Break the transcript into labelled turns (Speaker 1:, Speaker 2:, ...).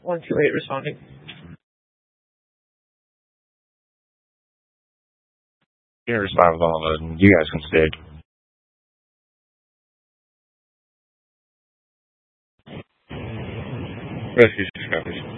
Speaker 1: 128 responding.
Speaker 2: You can respond with all of them. You guys can stay.
Speaker 3: Rescue subscribers.